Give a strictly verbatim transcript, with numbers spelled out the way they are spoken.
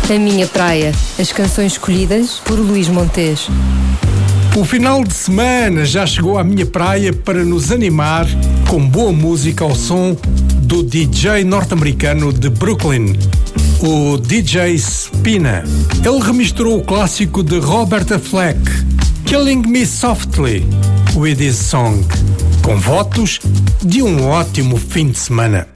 A Minha Praia, as canções escolhidas por Luís Montes. O final de semana já chegou à minha praia para nos animar com boa música ao som do D J norte-americano de Brooklyn, o D J Spina. Ele remisturou o clássico de Roberta Fleck, Killing Me Softly, with his song, com votos de um ótimo fim de semana.